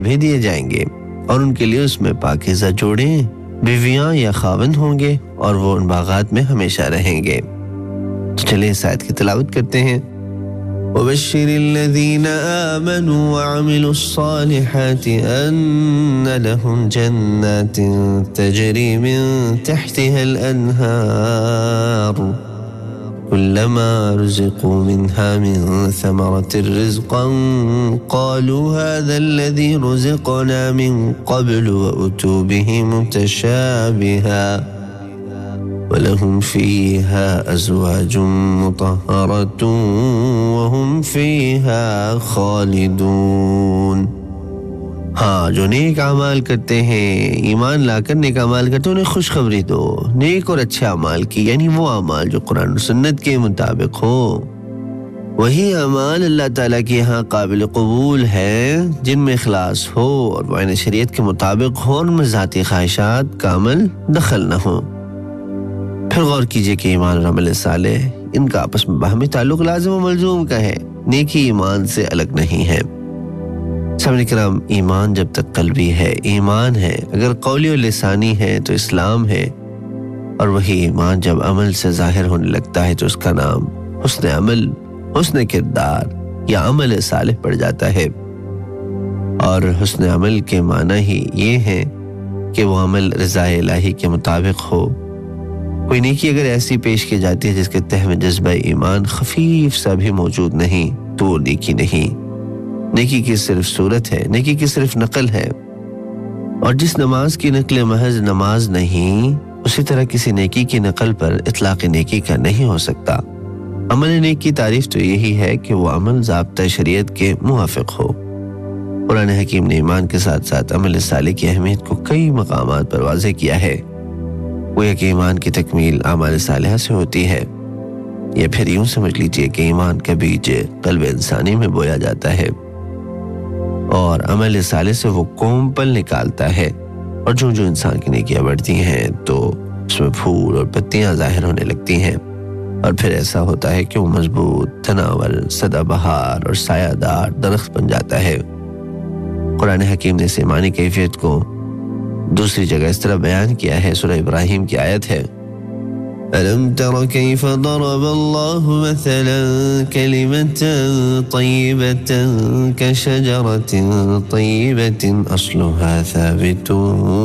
بھی دیے جائیں گے اور ان کے لیے اس میں پاکیزہ جوڑے بیویاں یا خاوند ہوں گے اور وہ ان باغات میں ہمیشہ رہیں گے۔ تو چلیں اس آیت کی تلاوت کرتے ہیں۔ وَبَشِّرِ الَّذِينَ آمَنُوا وَعَمِلُوا الصَّالِحَاتِ أَنَّ لَهُمْ جَنَّاتٍ تَجْرِي مِن تَحْتِهَا الْأَنْهَارُ كلما رزقوا منها من ثمرة رزقا قالوا هذا الذي رزقنا من قبل وأتوا به متشابها ولهم فيها أزواج مطهرة وهم فيها خالدون۔ ہاں، جو نیک اعمال کرتے ہیں، ایمان لا کر نیک اعمال کرتے ہیں، انہیں خوشخبری دو نیک اور اچھے اعمال کی، یعنی وہ اعمال جو قرآن و سنت کے مطابق ہو۔ وہی اعمال اللہ تعالیٰ کے یہاں قابل قبول ہے جن میں اخلاص ہو اور معین شریعت کے مطابق ہو اور ان میں ذاتی خواہشات کا عمل دخل نہ ہو۔ پھر غور کیجئے کہ ایمان اور عمل صالح ان کا آپس میں باہمی تعلق لازم و ملزوم کا ہے، نیکی ایمان سے الگ نہیں ہے۔ سامعین کرام، ایمان جب تک قلبی ہے ایمان ہے، اگر قولی و لسانی ہے تو اسلام ہے، اور وہی ایمان جب عمل سے ظاہر ہونے لگتا ہے تو اس کا نام حسن عمل، حسن کردار یا عمل صالح پڑ جاتا ہے۔ اور حسن عمل کے معنی ہی یہ ہے کہ وہ عمل رضا الہی کے مطابق ہو۔ کوئی نیکی اگر ایسی پیش کی جاتی ہے جس کے تہ میں جذبہ ایمان خفیف سا بھی موجود نہیں تو وہ نیکی نہیں، نیکی کی صرف صورت ہے، نیکی کی صرف نقل ہے۔ اور جس نماز کی نقل محض نماز نہیں، اسی طرح کسی نیکی کی نقل پر اطلاق نیکی کا نہیں ہو سکتا۔ عمل نیک کی تعریف تو یہی ہے کہ وہ عمل ضابطہ شریعت کے موافق ہو۔ قرآن حکیم نے ایمان کے ساتھ ساتھ عمل صالح کی اہمیت کو کئی مقامات پر واضح کیا ہے۔ گویا کہ ایمان کی تکمیل اعمال صالحہ سے ہوتی ہے، یا پھر یوں سمجھ لیجئے کہ ایمان کا بیج قلب انسانی میں بویا جاتا ہے اور عمل صالح سے وہ کوم پل نکالتا ہے، اور جو انسان کی نیکیاں بڑھتی ہیں تو اس میں پھول اور پتیاں ظاہر ہونے لگتی ہیں، اور پھر ایسا ہوتا ہے کہ وہ مضبوط، تناور، سدا بہار اور سایہ دار درخت بن جاتا ہے۔ قرآن حکیم نے اس ایمانی کیفیت کو دوسری جگہ اس طرح بیان کیا ہے، سورہ ابراہیم کی آیت ہے، أَلَمْ تَرَ كَيْفَ ضَرَبَ اللَّهُ مَثَلًا كَلِمَةً طَيِّبَةً كَشَجَرَةٍ طَيِّبَةٍ أَصْلُهَا ثَابِتٌ